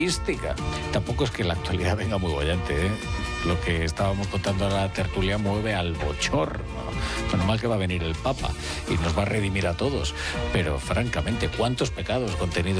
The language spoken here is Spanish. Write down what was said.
Tampoco es que la actualidad venga muy bollante, ¿eh? Lo que estábamos contando en la tertulia mueve al bochorno. Menos mal que va a venir el Papa y nos va a redimir a todos. Pero francamente, ¿cuántos pecados contenidos